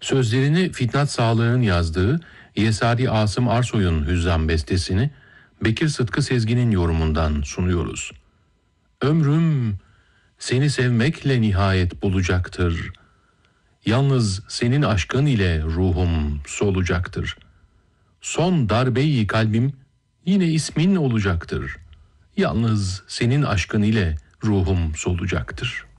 Sözlerini Fitnat Sağlık'ın yazdığı Yesari Asım Arsoy'un hüzzam bestesini Bekir Sıtkı Sezgin'in yorumundan sunuyoruz. Ömrüm seni sevmekle nihayet bulacaktır. Yalnız senin aşkın ile ruhum solacaktır. Son darbeyi kalbim yine ismin olacaktır. Yalnız senin aşkın ile ruhum solacaktır.